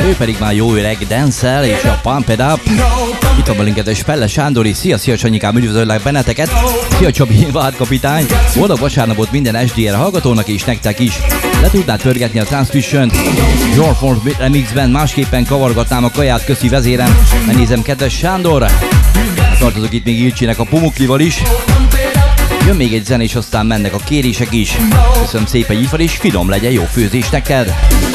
ő pedig már jó öreg Denzel és a Pump It Up. Itt van velünk kedves Pelle Sándor, és szia Csanyikám, üdvözöllek benneteket. Szia Csabi, vádkapitány. Boldog vasárnapot minden SDR hallgatónak és nektek is. Le tudnád pörgetni a Transmission-t? George Ford remixben másképpen kavargatnám a kaját, köszi vezérem. Megnézem kedves Sándor. Tartozok itt még Ilcsinek a Pumuklival is. Jön még egy zen, és aztán mennek a kérések is. Köszönöm szépen, Ifar, és finom legyen, jó főzés neked!